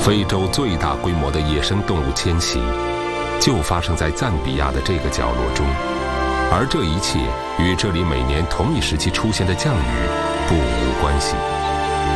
非洲最大规模的野生动物迁徙，就发生在赞比亚的这个角落中，而这一切与这里每年同一时期出现的降雨不无关系。